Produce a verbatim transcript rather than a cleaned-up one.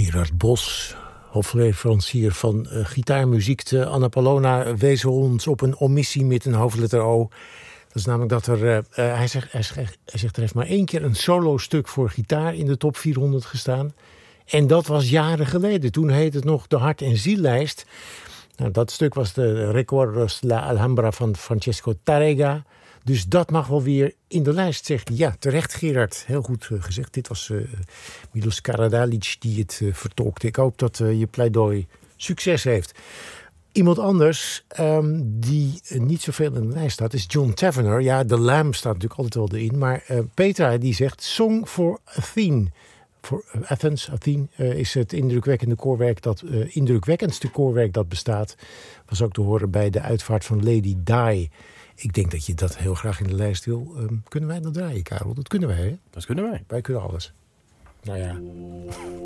Gerard Bos, hoofdleverancier van uh, gitaarmuziek te Annapolona, wees ons op een omissie met een hoofdletter O. Dat is namelijk dat er, uh, uh, hij, zegt, hij, zegt, hij zegt er heeft maar één keer een solo-stuk voor gitaar in de top vierhonderd gestaan. En dat was jaren geleden. Toen heette het nog de Hart- en Ziellijst. Nou, dat stuk was de Recuerdos La Alhambra van Francesco Tárrega. Dus dat mag wel weer in de lijst, zegt hij. Ja, terecht Gerard, heel goed uh, gezegd. Dit was uh, Milos Karadalic die het uh, vertolkte. Ik hoop dat uh, je pleidooi succes heeft. Iemand anders um, die uh, niet zoveel in de lijst staat is John Tavener. Ja, de Lamb staat natuurlijk altijd wel erin. Maar uh, Petra die zegt Song for Athene. Voor uh, Athens, Athene, uh, is het indrukwekkende koorwerk dat, uh, indrukwekkendste koorwerk dat bestaat. Was ook te horen bij de uitvaart van Lady Di. Ik denk dat je dat heel graag in de lijst wil. Um, kunnen wij dat draaien, Karel? Dat kunnen wij, hè? Dat kunnen wij. Wij kunnen alles. Nou ja.